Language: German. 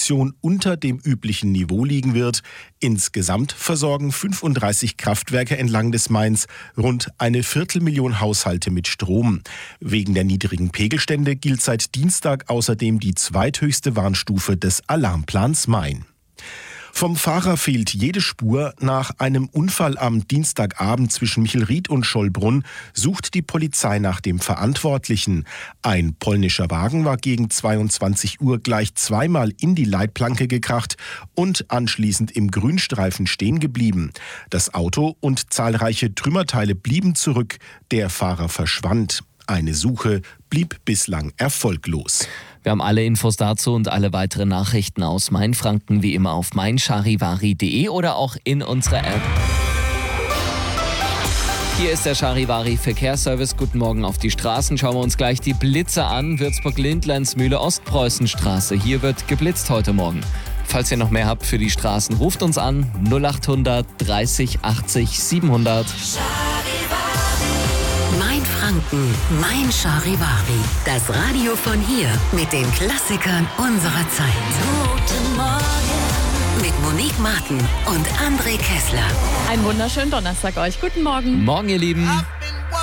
Produktion unter dem üblichen Niveau liegen wird. Insgesamt versorgen 35 Kraftwerke entlang des Mains rund 250.000 Haushalte mit Strom. Wegen der niedrigen Pegelstände gilt seit Dienstag außerdem die zweithöchste Warnstufe des Alarmplans Main. Vom Fahrer fehlt jede Spur. Nach einem Unfall am Dienstagabend zwischen Michelried und Schollbrunn sucht die Polizei nach dem Verantwortlichen. Ein polnischer Wagen war gegen 22 Uhr gleich zweimal in die Leitplanke gekracht und anschließend im Grünstreifen stehen geblieben. Das Auto und zahlreiche Trümmerteile blieben zurück. Der Fahrer verschwand. Eine Suche blieb bislang erfolglos. Wir haben alle Infos dazu und alle weiteren Nachrichten aus Mainfranken wie immer auf meincharivari.de oder auch in unserer App. Hier ist der Charivari Verkehrsservice. Guten Morgen auf die Straßen. Schauen wir uns gleich die Blitze an. Würzburg-Lindlandsmühle, Ostpreußenstraße. Hier wird geblitzt heute Morgen. Falls ihr noch mehr habt für die Straßen, ruft uns an 0800 30 80 700. Mainfranken, Mein Charivari. Das Radio von hier mit den Klassikern unserer Zeit. Guten Morgen. Mit Monique Martin und André Kessler. Einen wunderschönen Donnerstag euch. Guten Morgen. Morgen, ihr Lieben.